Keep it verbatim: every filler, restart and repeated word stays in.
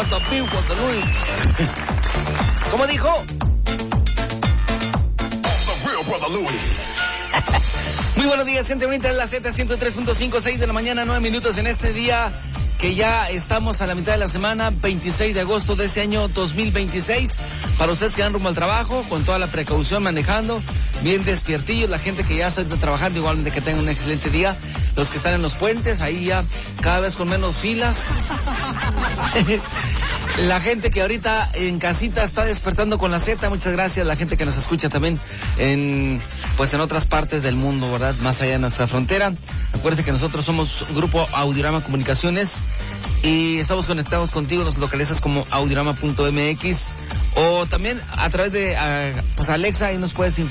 Guatapí, Guataluy. ¿Cómo dijo? Muy buenos días, gente bonita de la Z ciento tres punto cinco, seis de la mañana, nueve minutos en este día que ya estamos a la mitad de la semana, veintiséis de agosto de este año dos mil veintiséis. Para ustedes que dan rumbo al trabajo, con toda la precaución, manejando, bien despiertillos, la gente que ya está trabajando, igualmente que tengan un excelente día. Los que están en los puentes, ahí ya cada vez con menos filas. La gente que ahorita en casita está despertando con la Z, muchas gracias. La gente que nos escucha también en, pues en otras partes del mundo, ¿verdad? Más allá de nuestra frontera. Acuérdense que nosotros somos Grupo Audiorama Comunicaciones y estamos conectados contigo, nos localizas como audiorama punto m x o también a través de uh, pues Alexa, ahí nos puedes